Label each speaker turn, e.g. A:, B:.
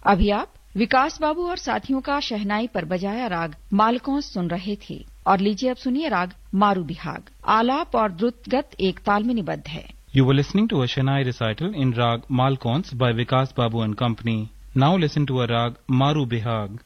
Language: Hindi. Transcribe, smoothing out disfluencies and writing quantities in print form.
A: अभी आप विकास बाबू और साथियों का शहनाई पर बजाया राग मालकौंस सुन रहे थे। और लीजिए अब सुनिए राग मारू बिहाग। आलाप और द्रुतगत एक ताल में निबद्ध है।
B: You were listening to a Shehnai recital in Rag Malkauns by Vikas Babu and Company. Now listen to a Rag Maru Bihag.